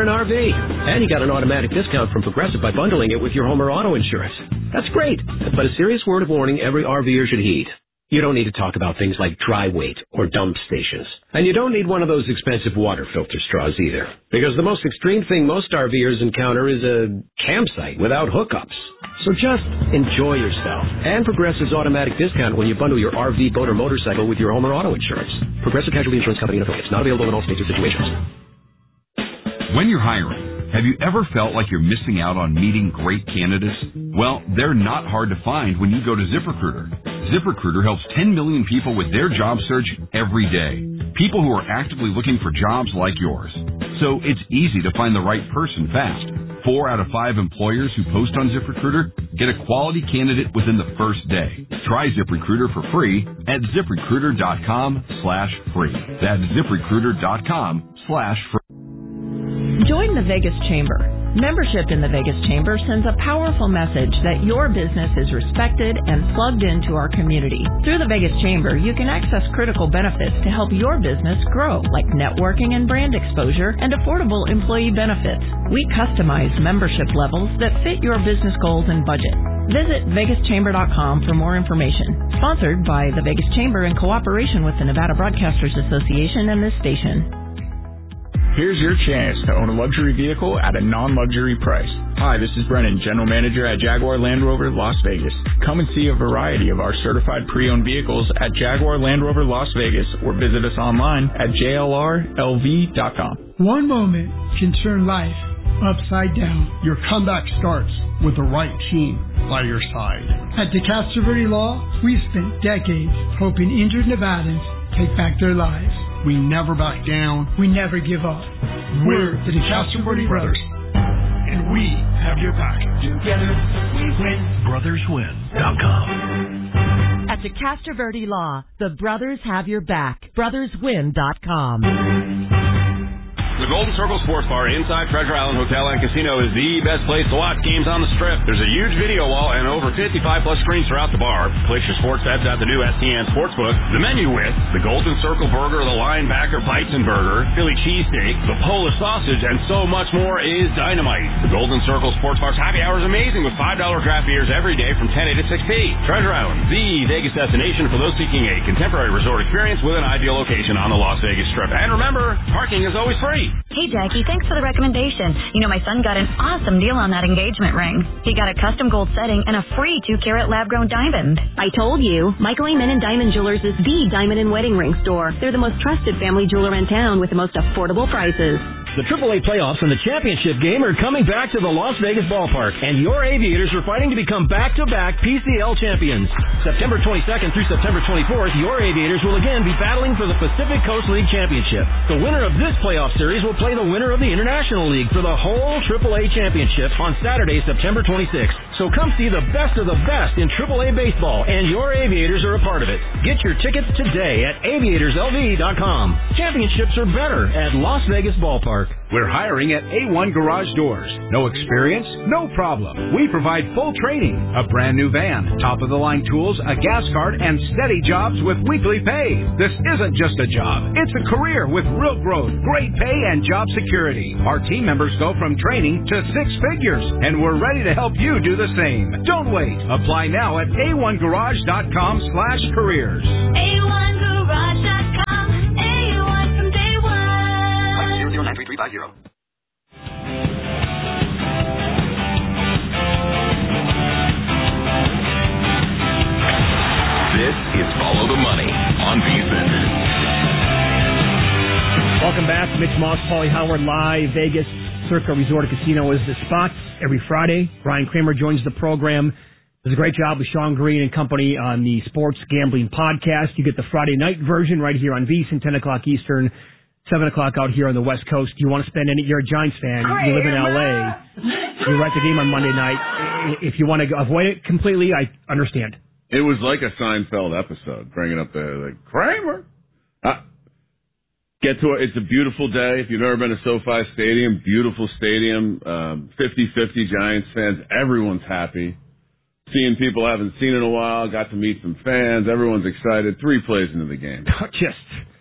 an RV. And you got an automatic discount from Progressive by bundling it with your home or auto insurance. That's great. But a serious word of warning every RVer should heed. You don't need to talk about things like dry weight or dump stations. And you don't need one of those expensive water filter straws either. Because the most extreme thing most RVers encounter is a campsite without hookups. So just enjoy yourself. And Progressive's automatic discount when you bundle your RV, boat, or motorcycle with your home or auto insurance. Progressive Casualty Insurance Company and affiliates. Not available in all states or situations. When you're hiring, have you ever felt like you're missing out on meeting great candidates? Well, they're not hard to find when you go to ZipRecruiter. ZipRecruiter helps 10 million people with their job search every day. People who are actively looking for jobs like yours. So it's easy to find the right person fast. 4 out of 5 employers who post on ZipRecruiter get a quality candidate within the first day. Try ZipRecruiter for free at ZipRecruiter.com/free. That's ZipRecruiter.com/free. Join the Vegas Chamber. Membership in the Vegas Chamber sends a powerful message that your business is respected and plugged into our community. Through the Vegas Chamber, you can access critical benefits to help your business grow, like networking and brand exposure and affordable employee benefits. We customize membership levels that fit your business goals and budget. Visit VegasChamber.com for more information. Sponsored by the Vegas Chamber in cooperation with the Nevada Broadcasters Association and this station. Here's your chance to own a luxury vehicle at a non-luxury price. Hi, this is Brennan, General Manager at Jaguar Land Rover Las Vegas. Come and see a variety of our certified pre-owned vehicles at Jaguar Land Rover Las Vegas or visit us online at jlrlv.com. One moment can turn life upside down. Your comeback starts with the right team by your side. At De Castroverde Law, we've spent decades helping injured Nevadans take back their lives. We never back down. We never give up. We're the De Castroverde Brothers, and we have your back. Together, we win. BrothersWin.com. At De Castroverde Law, the brothers have your back. BrothersWin.com. The Golden Circle Sports Bar inside Treasure Island Hotel and Casino is the best place to watch games on the Strip. There's a huge video wall and over 55-plus screens throughout the bar. Place your sports bets at the new STN Sportsbook. The menu with the Golden Circle Burger, the Linebacker Bison Burger, Philly Cheesesteak, the Polish Sausage, and so much more is dynamite. The Golden Circle Sports Bar's happy hour is amazing with $5 draft beers every day from 10 to 6 p. Treasure Island, the Vegas destination for those seeking a contemporary resort experience with an ideal location on the Las Vegas Strip. And remember, parking is always free. Hey, Jackie, thanks for the recommendation. You know, my son got an awesome deal on that engagement ring. He got a custom gold setting and a free 2-carat lab-grown diamond. I told you, Michael Amen Diamond Jewelers is the diamond and wedding ring store. They're the most trusted family jeweler in town with the most affordable prices. The AAA playoffs and the championship game are coming back to the Las Vegas ballpark, and your Aviators are fighting to become back-to-back PCL champions. September 22nd through September 24th, your Aviators will again be battling for the Pacific Coast League championship. The winner of this playoff series will play the winner of the International League for the whole AAA championship on Saturday, September 26th. So come see the best of the best in AAA baseball, and your Aviators are a part of it. Get your tickets today at aviatorslv.com. Championships are better at Las Vegas Ballpark. We're hiring at A1 Garage Doors. No experience? No problem. We provide full training, a brand new van, top-of-the-line tools, a gas card, and steady jobs with weekly pay. This isn't just a job. It's a career with real growth, great pay, and job security. Our team members go from training to 6 figures, and we're ready to help you do the same. Don't wait. Apply now at a1garage.com/careers. A1garage.com. A1 from day one. 93350. This is Follow the Money on VSiN. Welcome back. Mitch Moss, Paulie Howard, live. Vegas Circa Resort and Casino is the spot every Friday. Brian Kramer joins the program. Does a great job with Sean Green and company on the Sports Gambling Podcast. You get the Friday night version right here on VSiN, 10 o'clock Eastern, 7 o'clock out here on the West Coast. You want to spend any... You're a Giants fan. You live in L.A. You're at the game on Monday night. If you want to avoid it completely, I understand. It was like a Seinfeld episode, bringing up the Kramer. Get to it. It's a beautiful day. If you've never been to SoFi Stadium, beautiful stadium, 50-50 Giants fans. Everyone's happy. Seeing people I haven't seen in a while. Got to meet some fans. Everyone's excited. 3 plays into the game. Just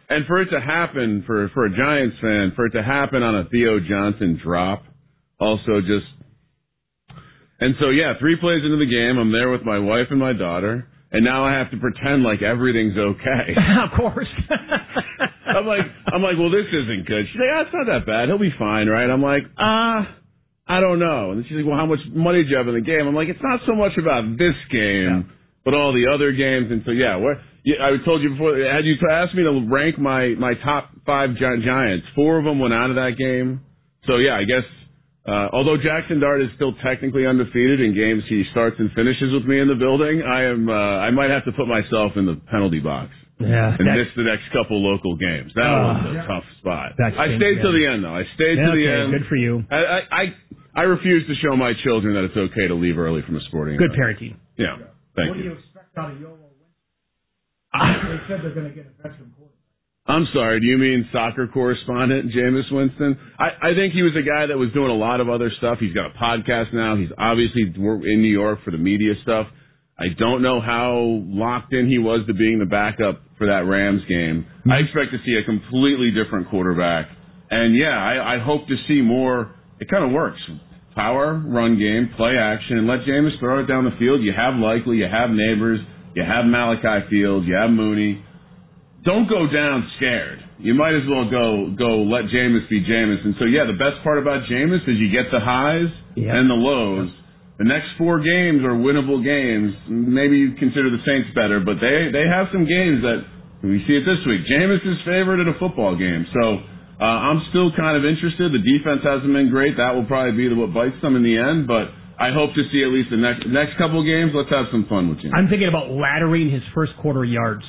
And for it to happen, for a Giants fan, for it to happen on a Theo Johnson drop, also just... And so, 3 plays into the game, I'm there with my wife and my daughter, and now I have to pretend like everything's okay. Of course. I'm like, well, this isn't good. She's like, it's not that bad. He'll be fine, right? I'm like, I don't know. And she's like, well, how much money do you have in the game? I'm like, it's not so much about this game, but all the other games. And so, I told you before, had you asked me to rank my top 5 Giants, 4 of them went out of that game. So, I guess, although Jackson Dart is still technically undefeated in games he starts and finishes with me in the building, I might have to put myself in the penalty box. Yeah. And miss the next couple local games. That was a tough spot. I stayed till the end, though. I stayed to the end. Good for you. I refuse to show my children that it's okay to leave early from a sporting event. Good parenting. Yeah. Thank you. What do you expect out of Yolo Winston? They said they're going to get a veteran quarterback. I'm sorry, do you mean soccer correspondent Jameis Winston? I think he was a guy that was doing a lot of other stuff. He's got a podcast now. He's obviously in New York for the media stuff. I don't know how locked in he was to being the backup for that Rams game. I expect to see a completely different quarterback. And, I hope to see more. It kind of works. Power, run game, play action, and let Jameis throw it down the field. You have Likely, you have Neighbors, you have Malachi Fields, you have Mooney. Don't go down scared. You might as well go let Jameis be Jameis. And so, the best part about Jameis is you get the highs and the lows. The next 4 games are winnable games. Maybe you consider the Saints better, but they have some games that we see it this week. Jameis is favored in a football game. So I'm still kind of interested. The defense hasn't been great. That will probably be what bites them in the end, but I hope to see at least the next couple games. Let's have some fun with Jameis. I'm thinking about laddering his first quarter yards.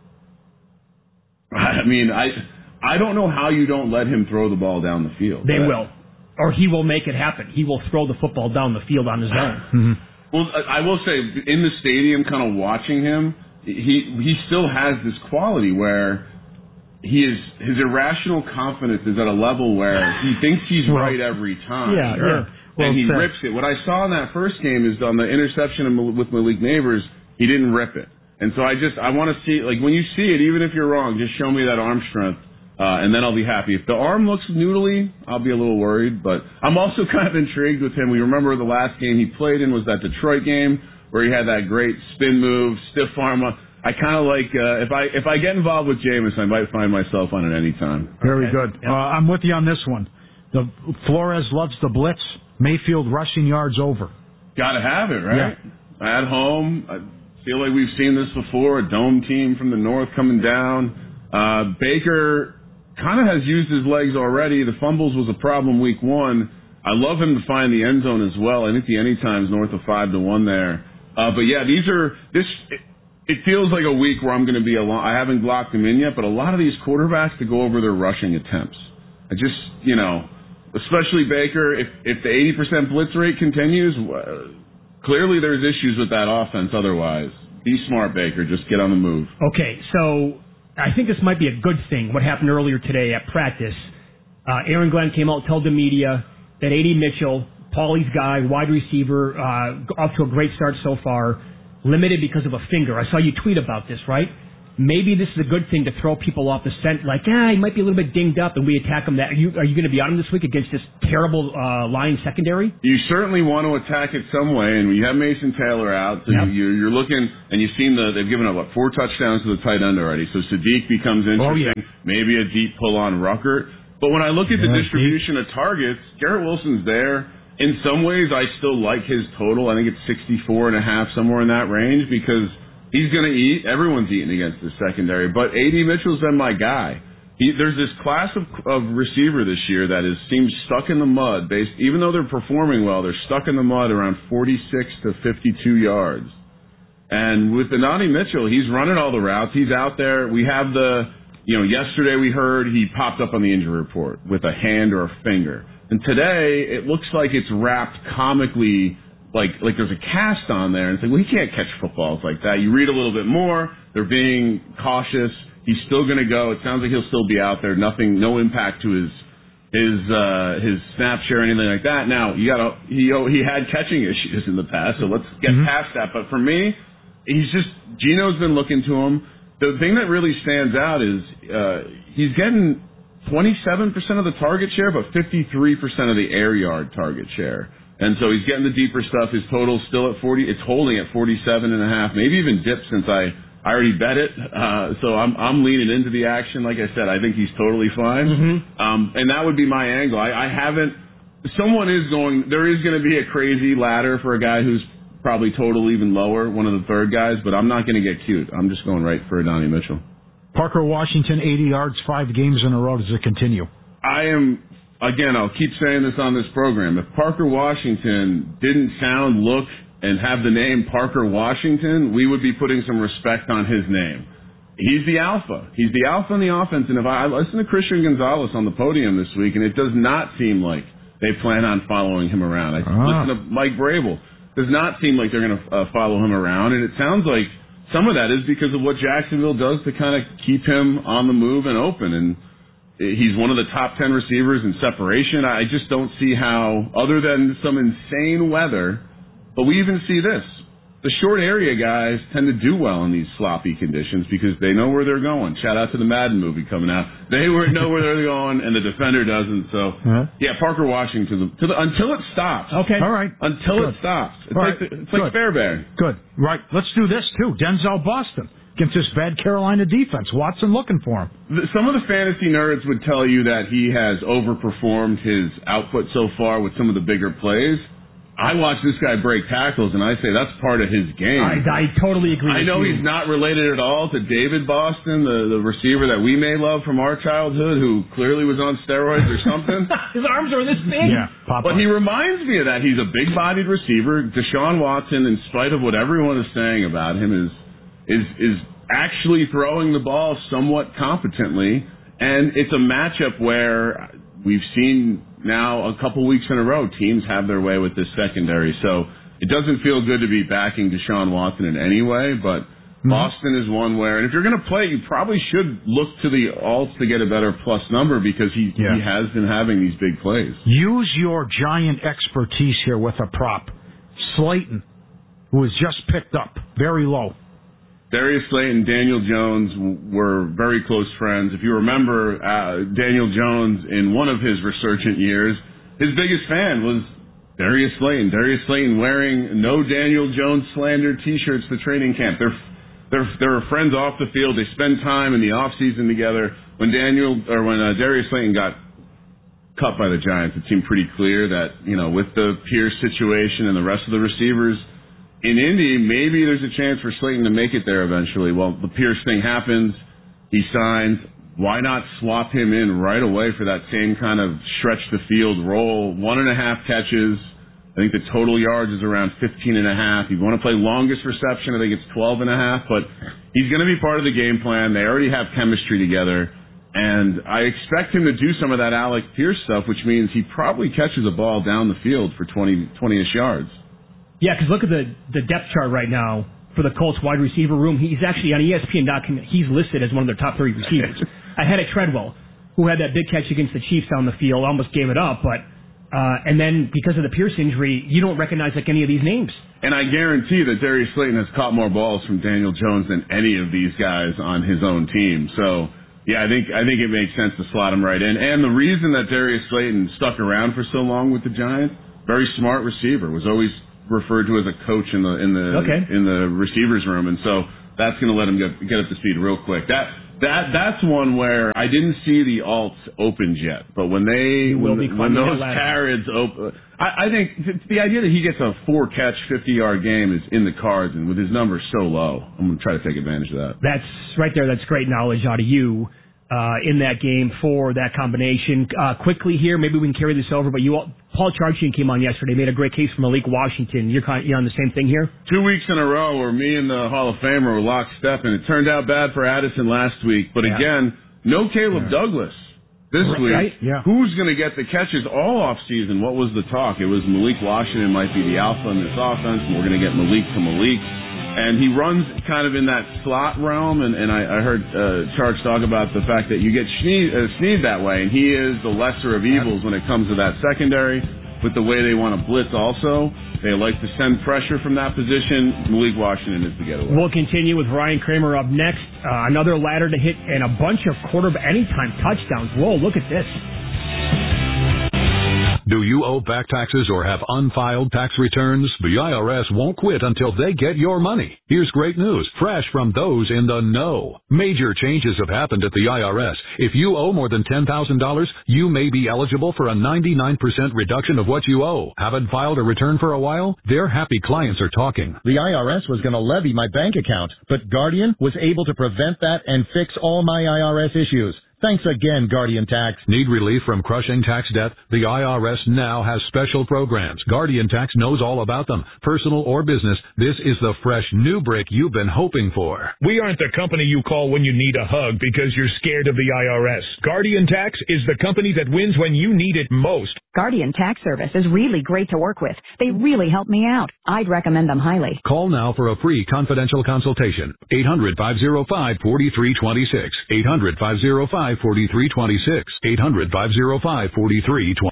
I mean, I don't know how you don't let him throw the ball down the field. They will. Or he will make it happen. He will throw the football down the field on his own. Well, I will say, in the stadium, kind of watching him, he still has this quality where his irrational confidence is at a level where he thinks he's right every time. Yeah. Well, and he rips it. What I saw in that first game is on the interception with Malik Neighbors, he didn't rip it. And so I want to see, like, when you see it, even if you're wrong, just show me that arm strength, and then I'll be happy. If the arm looks noodly, I'll be a little worried, but I'm also kind of intrigued with him. We remember the last game he played in was that Detroit game where he had that great spin move, stiff arm. I kind of like, if I get involved with Jameis, I might find myself on it anytime. Very good. I'm with you on this one. Flores loves the blitz. Mayfield rushing yards over. Got to have it, right? Yeah. At home, I feel like we've seen this before, a dome team from the north coming down. Baker kind of has used his legs already. The fumbles was a problem week 1. I love him to find the end zone as well. I think the anytime's north of 5-1 there. But yeah, it feels like a week where I'm going to be I haven't locked him in yet, but a lot of these quarterbacks to go over their rushing attempts. I just, especially Baker, if the 80% blitz rate continues, clearly there's issues with that offense otherwise. Be smart, Baker. Just get on the move. Okay, so I think this might be a good thing, what happened earlier today at practice. Aaron Glenn came out, told the media that A.D. Mitchell, Paulie's guy, wide receiver, off to a great start so far, limited because of a finger. I saw you tweet about this, right? Maybe this is a good thing to throw people off the scent, like, he might be a little bit dinged up, and we attack him. Are you going to be on him this week against this terrible Lions secondary? You certainly want to attack it some way, and you have Mason Taylor out, so you're looking, and you've seen they've given up, 4 touchdowns to the tight end already, so Sadiq becomes interesting, maybe a deep pull on Ruckert. But when I look at the distribution of targets, Garrett Wilson's there. In some ways, I still like his total. I think it's 64.5, somewhere in that range, because he's going to eat. Everyone's eating against the secondary. But A.D. Mitchell's been my guy. There's this class of receiver this year that seems stuck in the mud. Even though they're performing well, they're stuck in the mud around 46 to 52 yards. And with Benani Mitchell, he's running all the routes. He's out there. We have yesterday we heard he popped up on the injury report with a hand or a finger. And today, it looks like it's wrapped comically, like there's a cast on there. And it's like, well, he can't catch footballs like that. You read a little bit more. They're being cautious. He's still going to go. It sounds like he'll still be out there. No impact to his snap share or anything like that. Now, he had catching issues in the past, so let's get past that. But for me, Gino's been looking to him. the thing that really stands out is he's getting 27% of the target share, but 53% of the air yard target share. And so he's getting the deeper stuff. His total's still at 40. It's holding at 47.5, maybe even dipped since I already bet it. So I'm leaning into the action. Like I said, I think he's totally fine. Mm-hmm. And that would be my angle. I haven't. There is going to be a crazy ladder for a guy who's probably total even lower, one of the third guys, but I'm not going to get cute. I'm just going right for Donnie Mitchell. Parker Washington, 80 yards, 5 games in a row. Does it continue? I'll keep saying this on this program. If Parker Washington didn't sound, look, and have the name Parker Washington, we would be putting some respect on his name. He's the alpha. He's the alpha in the offense. And if I listen to Christian Gonzalez on the podium this week, and it does not seem like they plan on following him around. I listen to Mike Vrabel. Does not seem like they're going to follow him around, and it sounds like some of that is because of what Jacksonville does to kind of keep him on the move and open. And he's one of the top 10 receivers in separation. I just don't see how, other than some insane weather, but we even see this. The short area guys tend to do well in these sloppy conditions because they know where they're going. Shout out to the Madden movie coming out. They know where they're going, and the defender doesn't. So, Parker Washington until it stops. Okay. All right. Until it stops. It's like Fairbairn. Good. Right. Let's do this, too. Denzel Boston against this bad Carolina defense. Watson looking for him. Some of the fantasy nerds would tell you that he has overperformed his output so far with some of the bigger plays. I watch this guy break tackles, and I say that's part of his game. I totally agree with you. I know he's not related at all to David Boston, the receiver that we may love from our childhood, who clearly was on steroids or something. His arms are this big. Yeah, but he reminds me of that. He's a big-bodied receiver. Deshaun Watson, in spite of what everyone is saying about him, is actually throwing the ball somewhat competently, and it's a matchup where we've seen now a couple weeks in a row teams have their way with this secondary. So it doesn't feel good to be backing Deshaun Watson in any way, but Boston is one where, and if you're going to play, you probably should look to the alts to get a better plus number because he has been having these big plays. Use your giant expertise here with a prop. Slayton, who was just picked up, very low. Darius Slayton, Daniel Jones were very close friends. If you remember, Daniel Jones, in one of his resurgent years, his biggest fan was Darius Slayton. Darius Slayton wearing no Daniel Jones slander T-shirts to training camp. They're friends off the field. They spend time in the off season together. When Darius Slayton got cut by the Giants, it seemed pretty clear that with the Pierce situation and the rest of the receivers in Indy, maybe there's a chance for Slayton to make it there eventually. Well, the Pierce thing happens. He signs. Why not swap him in right away for that same kind of stretch the field role? 1.5 catches. I think the total yards is around 15.5. You want to play longest reception, I think it's 12.5. But he's going to be part of the game plan. They already have chemistry together. And I expect him to do some of that Alec Pierce stuff, which means he probably catches a ball down the field for 20-ish yards. Yeah, because look at the depth chart right now for the Colts wide receiver room. He's actually on ESPN.com. He's listed as one of their top 30 receivers. Ahead of Treadwell, who had that big catch against the Chiefs down the field, almost gave it up. But and then because of the Pierce injury, you don't recognize like any of these names. And I guarantee that Darius Slayton has caught more balls from Daniel Jones than any of these guys on his own team. So yeah, I think it makes sense to slot him right in. And the reason that Darius Slayton stuck around for so long with the Giants, very smart receiver, was always referred to as a coach in the receivers room, and so that's going to let him get up to speed real quick. That's one where I didn't see the alts opened yet, but when those carrots open, I think the idea that he gets a 4-catch 50-yard game is in the cards, and with his numbers so low, I'm going to try to take advantage of that. That's right there. That's great knowledge out of you. In that game for that combination. Quickly here, maybe we can carry this over, but Paul Charchian came on yesterday, made a great case for Malik Washington. You're on the same thing here? 2 weeks in a row where me and the Hall of Famer were lockstep, and it turned out bad for Addison last week. But again, no Caleb Douglas this week. Right? Yeah. Who's going to get the catches all off season? What was the talk? It was Malik Washington might be the alpha in this offense, and we're going to get Malik to Malik. And he runs kind of in that slot realm, and I heard Charge talk about the fact that you get Snead that way, and he is the lesser of evils when it comes to that secondary. but the way they want to blitz also. They like to send pressure from that position. Malik Washington is the getaway. We'll continue with Ryan Kramer up next. Another ladder to hit and a bunch of anytime touchdowns. Whoa, look at this. Do you owe back taxes or have unfiled tax returns? The IRS won't quit until they get your money. Here's great news, fresh from those in the know. Major changes have happened at the IRS. If you owe more than $10,000, you may be eligible for a 99% reduction of what you owe. Haven't filed a return for a while? Their happy clients are talking. The IRS was going to levy my bank account, but Guardian was able to prevent that and fix all my IRS issues. Thanks again, Guardian Tax. Need relief from crushing tax debt? The IRS now has special programs. Guardian Tax knows all about them. Personal or business, this is the fresh new break you've been hoping for. We aren't the company you call when you need a hug because you're scared of the IRS. Guardian Tax is the company that wins when you need it most. Guardian Tax Service is really great to work with. They really help me out. I'd recommend them highly. Call now for a free confidential consultation. 800-505-4326. 800-505-4326. 800-505-4326.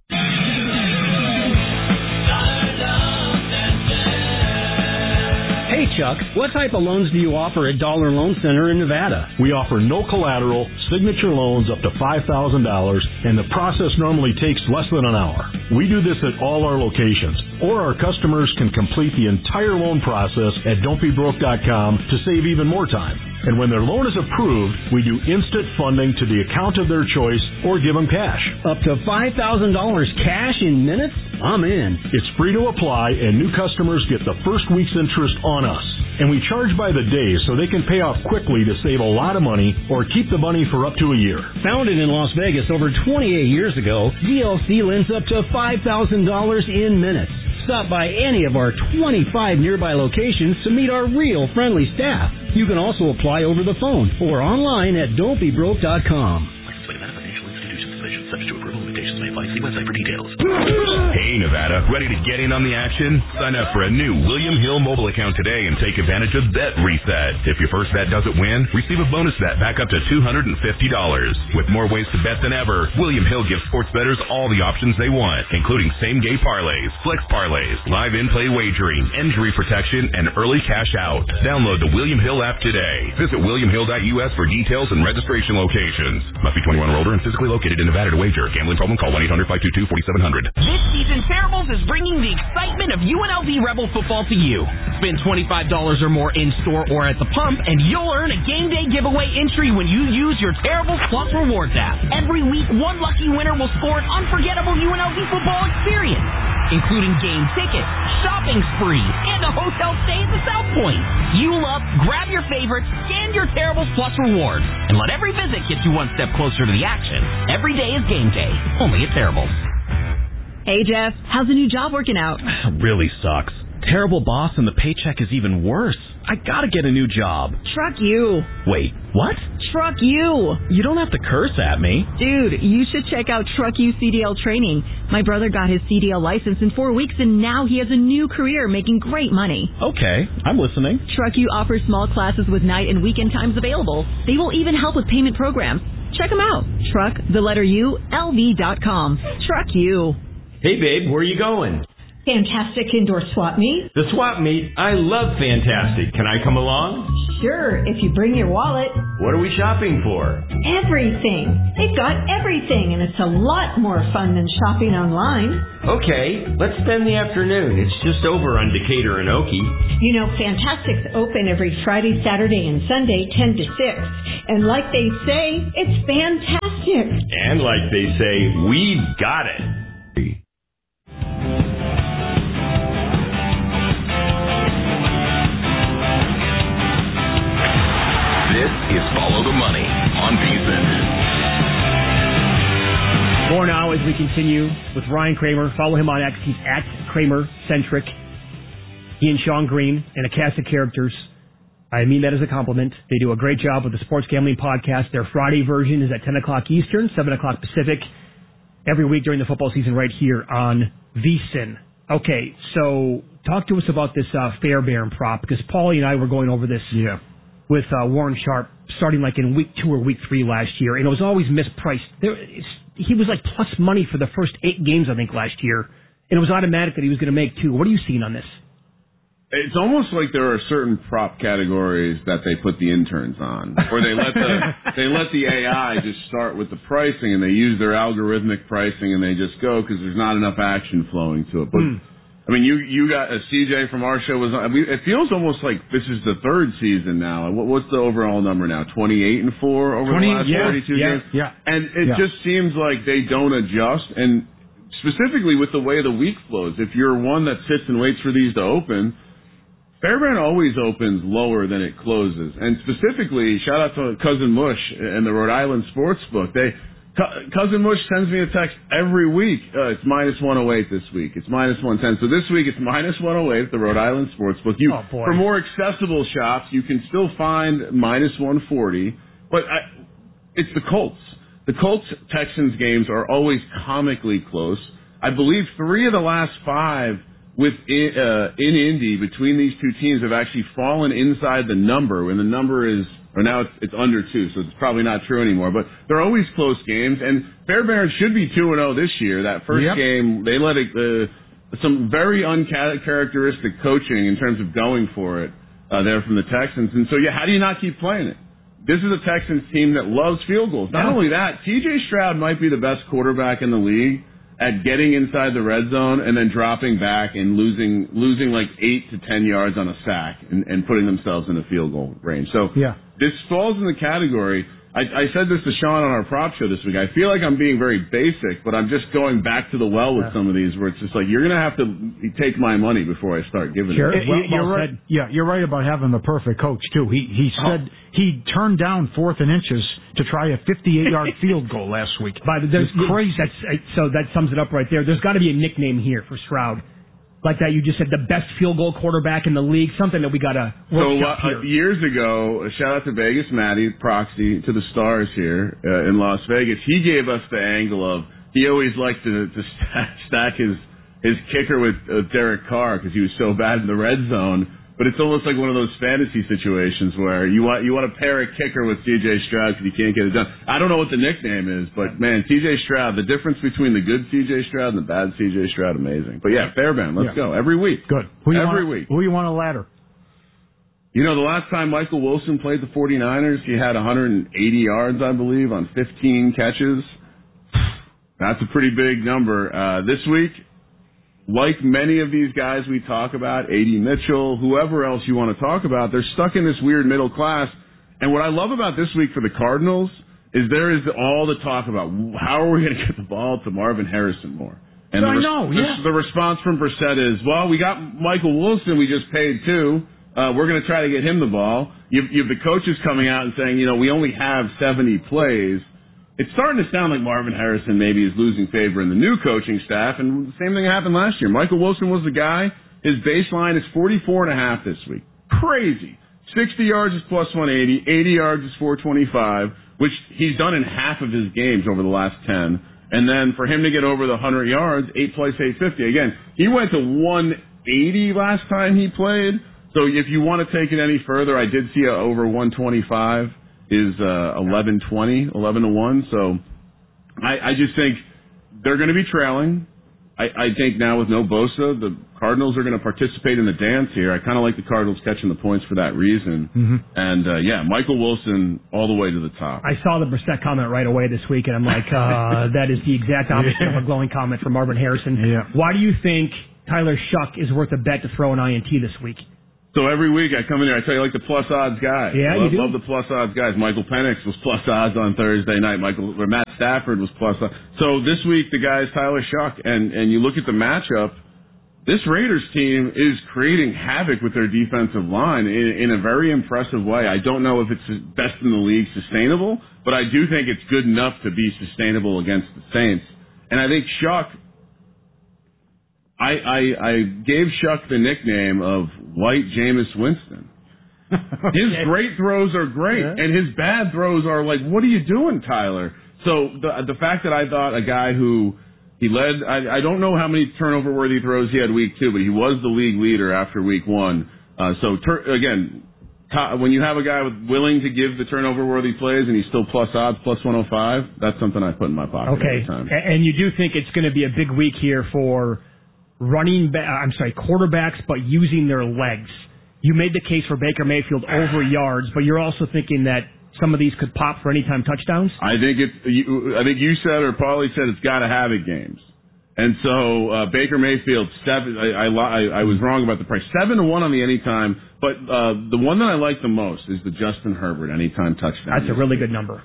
Hey, Chuck, what type of loans do you offer at Dollar Loan Center in Nevada? We offer no collateral, signature loans up to $5,000, and the process normally takes less than an hour. We do this at all our locations, or our customers can complete the entire loan process at don'tbebroke.com to save even more time. And when their loan is approved, we do instant funding to the account of their choice or give them cash. Up to $5,000 cash in minutes? I'm in. It's free to apply, and new customers get the first week's interest on us. And we charge by the day so they can pay off quickly to save a lot of money or keep the money for up to a year. Founded in Las Vegas over 28 years ago, DLC lends up to $5,000 in minutes. Stop by any of our 25 nearby locations to meet our real friendly staff. You can also apply over the phone or online at don'tbebroke.com. Subject to approval, limitations may apply. See website for details. Hey, Nevada, ready to get in on the action? Sign up for a new William Hill mobile account today and take advantage of Bet Reset. If your first bet doesn't win, receive a bonus bet back up to $250. With more ways to bet than ever, William Hill gives sports bettors all the options they want, including same-game parlays, flex parlays, live in-play wagering, injury protection, and early cash out. Download the William Hill app today. Visit williamhill.us for details and registration locations. Must be 21 or older and physically located in Nevada to wager. Gambling problem? Call 1-800-522-4700. This season, Terribles is bringing the excitement of UNLV Rebel football to you. Spend $25 or more in-store or at the pump, and you'll earn a game day giveaway entry when you use your Terribles Plus Rewards app. Every week, one lucky winner will score an unforgettable UNLV football experience, including game tickets, shopping spree, and a hotel stay at the South Point. Fuel up, grab your favorites, scan your Terribles Plus Rewards, and let every visit get you one step closer to the action. Every day is game day, only at Terribles. Hey, Jeff, how's the new job working out? Really sucks. Terrible boss and the paycheck is even worse. I gotta get a new job. Truck you. Wait, what? Truck you. You don't have to curse at me. Dude, you should check out Truck You CDL training. My brother got his CDL license in 4 weeks, and now he has a new career making great money. Okay, I'm listening. Truck You offers small classes with night and weekend times available. They will even help with payment programs. Check them out. Truck, the letter U, LV.com. Truck You. Hey, babe, where are you going? Fantastic Indoor Swap Meet. The swap meet? I love Fantastic. Can I come along? Sure, if you bring your wallet. What are we shopping for? Everything. They've got everything, and it's a lot more fun than shopping online. Okay, let's spend the afternoon. It's just over on Decatur and Okie. You know, Fantastic's open every Friday, Saturday, and Sunday, 10 to 6. And like they say, it's fantastic. And like they say, we've got it. This is Follow the Money on VSiN. More now as we continue with Ryan Kramer. Follow him on X. He's at KramerCentric. He and Sean Green and a cast of characters. I mean that as a compliment. They do a great job with the Sports Gambling Podcast. Their Friday version is at 10 o'clock Eastern, 7 o'clock Pacific, every week during the football season right here on VSiN. Okay, so talk to us about this Fairbairn prop, because Paulie and I were going over this with Warren Sharp starting like in week 2 or week 3 last year, and it was always mispriced. He was like plus money for the first 8 games, I think, last year, and it was automatic that he was going to make 2. What are you seeing on this? It's almost like there are certain prop categories that they put the interns on, or they let the AI just start with the pricing, and they use their algorithmic pricing, and they just go because there's not enough action flowing to it. But I mean, you got a CJ from our show was on. I mean, it feels almost like this is the 3rd season now. What's the overall number now? 28-4 over the last 32 games. Yeah, and it just seems like they don't adjust, and specifically with the way the week flows. If you're one that sits and waits for these to open, Fairbairn always opens lower than it closes. And specifically, shout out to Cousin Mush and the Rhode Island Sportsbook. Cousin Mush sends me a text every week. It's minus 108 this week. It's minus 110. So this week it's minus 108 at the Rhode Island Sportsbook. For more accessible shops, you can still find minus 140. But it's the Colts. The Colts-Texans games are always comically close. I believe 3 of the last 5 in Indy between these two teams have actually fallen inside the number, and the number is, or now it's under 2, so it's probably not true anymore. But they're always close games, and Fairbairn should be 2-0 this year. That first game, they let some very uncharacteristic coaching in terms of going for it there from the Texans. And so, how do you not keep playing it? This is a Texans team that loves field goals. Not only that, TJ Stroud might be the best quarterback in the league at getting inside the red zone and then dropping back and losing like 8 to 10 yards on a sack and putting themselves in a field goal range. So this falls in the category. I said this to Sean on our prop show this week. I feel like I'm being very basic, but I'm just going back to the well with some of these where it's just like, you're going to have to take my money before I start giving it. You're right. Yeah, you're right about having the perfect coach, too. He said he turned down 4th and inches to try a 58-yard field goal last week. It's crazy. So that sums it up right there. There's got to be a nickname here for Stroud. Like that, you just said the best field goal quarterback in the league, something that we got to work up here. Years ago, shout out to Vegas Matty, proxy to the Stars here in Las Vegas. He gave us the angle of, he always liked to stack his kicker with Derek Carr because he was so bad in the red zone. But it's almost like one of those fantasy situations where you want to pair a kicker with C.J. Stroud because you can't get it done. I don't know what the nickname is, but man, C.J. Stroud, the difference between the good C.J. Stroud and the bad C.J. Stroud, amazing. But Fairbairn, let's go. Every week. Good. Every week. Who you want to ladder? You know, the last time Michael Wilson played the 49ers, he had 180 yards, I believe, on 15 catches. That's a pretty big number. This week, like many of these guys we talk about, A.D. Mitchell, whoever else you want to talk about, they're stuck in this weird middle class. And what I love about this week for the Cardinals is there is all the talk about how are we going to get the ball to Marvin Harrison more. And the response from Brissett is, well, we got Michael Wilson, we just paid $2. We're going to try to get him the ball. You have the coaches coming out and saying, we only have 70 plays. It's starting to sound like Marvin Harrison maybe is losing favor in the new coaching staff, and the same thing happened last year. Michael Wilson was the guy. His baseline is 44.5 this week. Crazy. 60 yards is plus 180, 80 yards is 425, which he's done in half of his games over the last 10. And then for him to get over the 100 yards, 8 plays, 850. Again, he went to 180 last time he played. So if you want to take it any further, I did see over 125. Is 11-20, 11-1. So I just think they're going to be trailing. I think now with no Bosa, the Cardinals are going to participate in the dance here. I kind of like the Cardinals catching the points for that reason. And, Michael Wilson all the way to the top. I saw the Brissett comment right away this week, and I'm like, that is the exact opposite of a glowing comment from Marvin Harrison. Why do you think Tyler Shuck is worth a bet to throw an INT this week? So every week I come in here, I tell you like the plus odds guy. Yeah, you do. Love the plus odds guys. Michael Penix was plus odds on Thursday night. Matt Stafford was plus odds. So this week the guy is Tyler Shuck, and you look at the matchup. This Raiders team is creating havoc with their defensive line in a very impressive way. I don't know if it's best in the league sustainable, but I do think it's good enough to be sustainable against the Saints. And I think Shuck. I gave Shuck the nickname of White Jameis Winston. His great throws are great, and his bad throws are like, what are you doing, Tyler? So the fact that I thought a guy who he led, I don't know how many turnover-worthy throws he had week 2, but he was the league leader after week 1. Again, when you have a guy willing to give the turnover-worthy plays and he's still plus odds, plus 105, that's something I put in my pocket every time. And you do think it's going to be a big week here for quarterbacks, but using their legs. You made the case for Baker Mayfield over yards, but you're also thinking that some of these could pop for anytime touchdowns? I think you said, or Paulie said, it's got to have it games. And so Baker Mayfield, 7. I was wrong about the price. 7-1 on the anytime, but the one that I like the most is the Justin Herbert anytime touchdown. That's a really good number.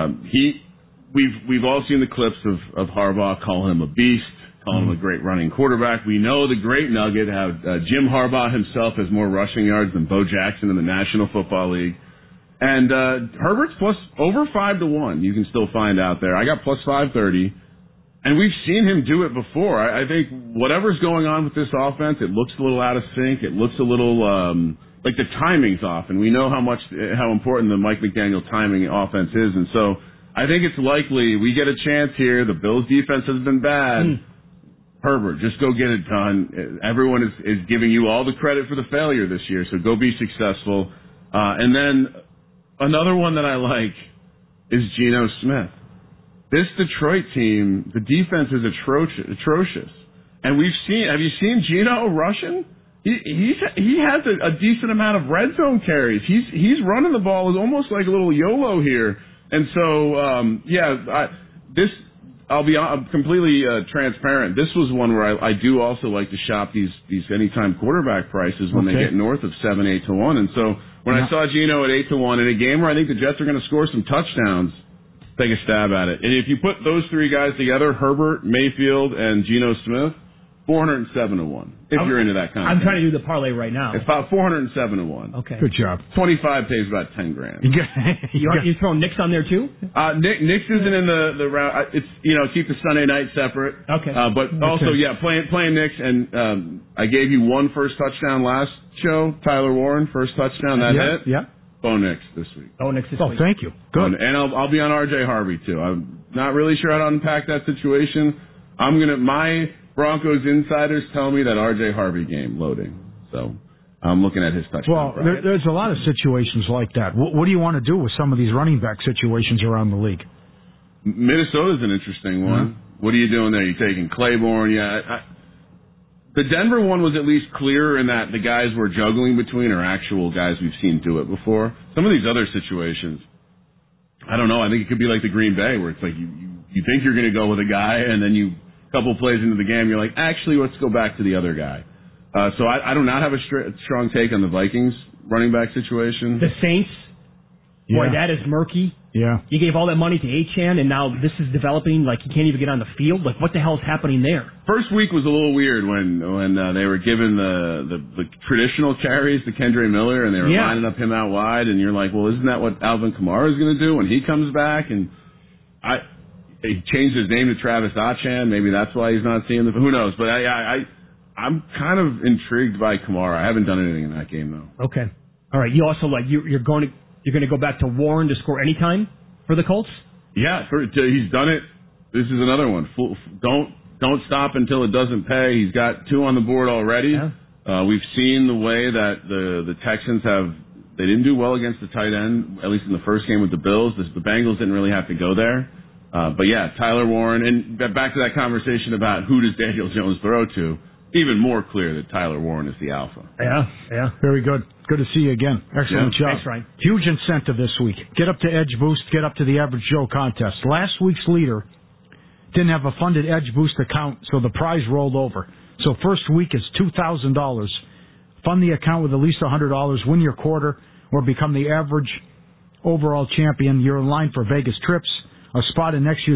We've all seen the clips of Harbaugh calling him a beast, calling him a great running quarterback. We know the great nugget, how Jim Harbaugh himself has more rushing yards than Bo Jackson in the National Football League. And Herbert's plus over 5-1. You can still find out there. I got plus 530. And we've seen him do it before. I think whatever's going on with this offense, it looks a little out of sync. It looks a little like the timing's off, and we know how important the Mike McDaniel timing offense is. And so I think it's likely we get a chance here. The Bills' defense has been bad. Herbert, just go get it done. Everyone is giving you all the credit for the failure this year, so go be successful. And then another one that I like is Geno Smith. This Detroit team, the defense is atrocious. And have you seen Geno rushing? He has a decent amount of red zone carries. He's running the ball almost like a little YOLO here. And so, I'm completely transparent. This was one where I do also like to shop these anytime quarterback prices when they get north of 7-8 to 1. And so when I saw Geno at 8-1 in a game where I think the Jets are going to score some touchdowns, take a stab at it. And if you put those three guys together, Herbert, Mayfield, and Geno Smith, 407-1. If you're into that kind of thing. I'm trying to do the parlay right now. It's about 407-1. Okay. Good job. 25 pays about $10,000. You throwing Knicks on there too? Knicks isn't in the round. It's keep the Sunday night separate. Okay. But also playing Knicks, and I gave you one first touchdown last show. Tyler Warren first touchdown that hit. Yeah. Bo Nix this week. Thank you. Good. And I'll be on R.J. Harvey too. I'm not really sure how to unpack that situation. My Broncos insiders tell me that R.J. Harvey game loading. So I'm looking at his touchdown. Well, there's a lot of situations like that. What do you want to do with some of these running back situations around the league? Minnesota's an interesting one. What are you doing there? You taking Claiborne? Yeah. The Denver one was at least clearer in that the guys we're juggling between are actual guys we've seen do it before. Some of these other situations, I don't know. I think it could be like the Green Bay where it's like you think you're going to go with a guy and then a couple plays into the game, you're like, actually, let's go back to the other guy. So I do not have a strong take on the Vikings running back situation. The Saints, boy, that is murky. Yeah. You gave all that money to Achane, and now this is developing like you can't even get on the field. Like, what the hell is happening there? First week was a little weird when they were given the traditional carries to Kendre Miller, and they were lining up him out wide, and you're like, well, isn't that what Alvin Kamara is going to do when he comes back? And he changed his name to Travis Achane. Maybe that's why he's not seeing the. Who knows? But I'm kind of intrigued by Kamara. I haven't done anything in that game though. Okay. All right. You also you're going to go back to Warren to score anytime for the Colts? Yeah, he's done it. This is another one. Don't stop until it doesn't pay. He's got 2 on the board already. Yeah. We've seen the way that the Texans they didn't do well against the tight end, at least in the first game with the Bills. The Bengals didn't really have to go there. But yeah, Tyler Warren, and back to that conversation about who does Daniel Jones throw to, even more clear that Tyler Warren is the alpha. Yeah. Very good. Good to see you again. Excellent job. Thanks, Ryan. Huge incentive this week. Get up to Edge Boost, get up to the Average Joe contest. Last week's leader didn't have a funded Edge Boost account, so the prize rolled over. So first week is $2,000. Fund the account with at least $100, win your quarter, or become the average overall champion. You're in line for Vegas trips, a spot in next year's